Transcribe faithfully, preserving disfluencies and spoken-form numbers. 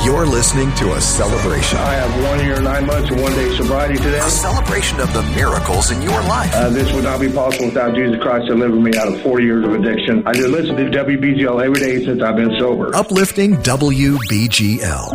You're listening to a celebration. I have one year, nine months, and one day sobriety today. A celebration of the miracles in your life. Uh, this would not be possible without Jesus Christ delivering me out of forty years of addiction. I just listen to W B G L every day since I've been sober. Uplifting W B G L.